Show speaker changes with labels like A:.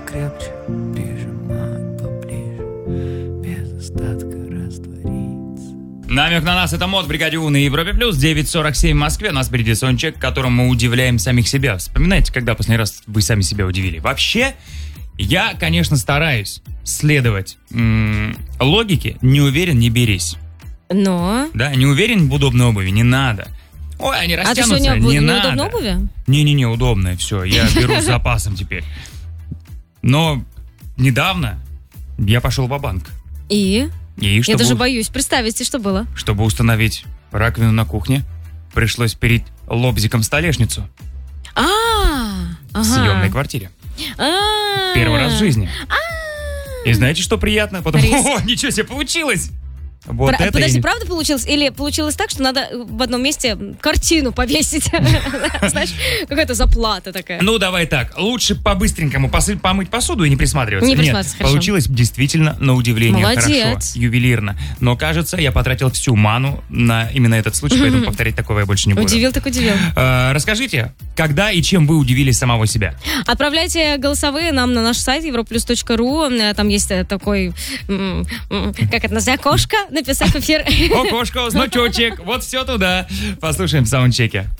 A: крепче прижимать поближе, без остатка раствориться.
B: Намек на нас — это мод «Бригаде У» на Европе+, 9:47 в Москве. У нас впереди саундчек, которым мы удивляем самих себя. Вспоминаете, когда последний раз вы сами себя удивили? Вообще, я, конечно, стараюсь следовать логике «не уверен, не берись».
C: Но?
B: Да, не уверен в удобной обуви, не надо. Ой, они растянутся,
C: А ты сегодня
B: не
C: в
B: надо.
C: неудобной обуви?
B: Не-не-не, удобная, все, я беру с запасом теперь. Но недавно я пошел ва-банк.
C: И
B: И
C: я даже боюсь представить, что было.
B: Чтобы установить раковину на кухне, пришлось переть лобзиком столешницу в съемной квартире. Первый раз в жизни. И знаете, что приятно? Потом, о, ничего себе, получилось! Вот это
C: Подожди, правда получилось? Или получилось так, что надо в одном месте картину повесить? Знаешь, какая-то заплата такая.
B: Ну, давай так. Лучше по-быстренькому помыть посуду и не присматриваться.
C: Не присматриваться,
B: Нет,
C: хорошо.
B: получилось действительно на удивление
C: Молодец.
B: хорошо, ювелирно. Но, кажется, я потратил всю ману на именно этот случай, поэтому повторять такого я больше не буду.
C: Удивил так удивил.
B: Расскажите, когда и чем вы удивили самого себя?
C: Отправляйте голосовые нам на наш сайт europlus.ru. Там есть такой, как это называется, окошко, написать в эфир.
B: Окошко, значочек, вот все туда. Послушаем в саундчеке.